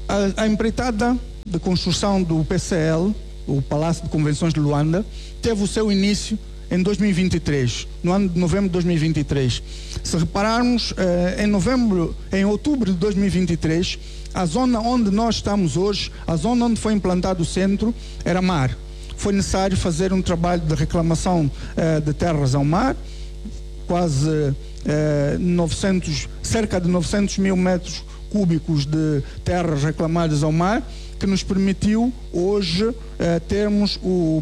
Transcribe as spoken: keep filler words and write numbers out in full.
A, a empreitada de construção do P C L, o Palácio de Convenções de Luanda, teve o seu início em dois mil e vinte e três, no ano de novembro de dois mil e vinte e três. Se repararmos, eh, em novembro, em outubro de dois mil e vinte e três, a zona onde nós estamos hoje, a zona onde foi implantado o centro, era mar. Foi necessário fazer um trabalho de reclamação eh, de terras ao mar, quase eh, novecentos, cerca de novecentos mil metros cúbicos de terras reclamadas ao mar, que nos permitiu hoje eh, termos o